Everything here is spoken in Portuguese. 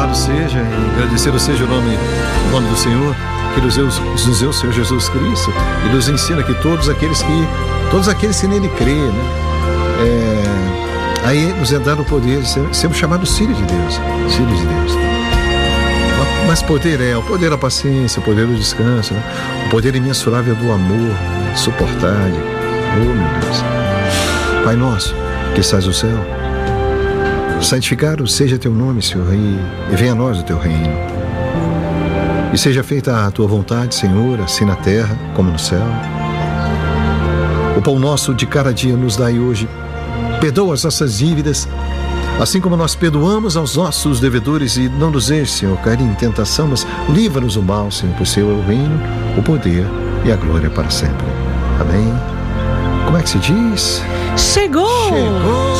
Louvado seja e agradecido seja o nome do Senhor, que nos deu o Senhor Jesus Cristo e nos ensina que todos aqueles que nele crêem, né? Aí nos é dado o poder de sermos chamados filhos de Deus. Filhos de Deus. Mas poder o poder da paciência, o poder do descanso, né? O poder imensurável do amor, né? Suportar. Oh, meu Deus. Pai nosso, que estás no céu, santificado seja teu nome, Senhor, e venha a nós o teu reino. E seja feita a tua vontade, Senhor, assim na terra como no céu. O pão nosso de cada dia nos dai hoje. Perdoa as nossas dívidas, assim como nós perdoamos aos nossos devedores, e não nos deixes, Senhor, cair em tentação, mas livra-nos do mal, Senhor, por seu é o reino, o poder e a glória para sempre. Amém. Como é que se diz? Chegou!